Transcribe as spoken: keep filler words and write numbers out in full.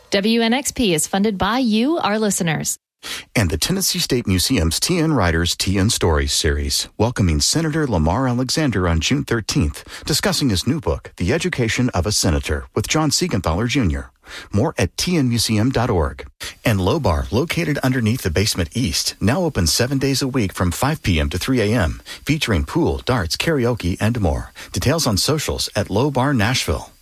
W N X P is funded by you, our listeners. And the Tennessee State Museum's T N Writers T N Stories series, welcoming Senator Lamar Alexander on June thirteenth, discussing his new book, The Education of a Senator, with John Siegenthaler Junior More at T N museum dot org. And Low Bar, located underneath the Basement East, now open seven days a week from five p.m. to three a.m., featuring pool, darts, karaoke, and more. Details on socials at Low Bar Nashville.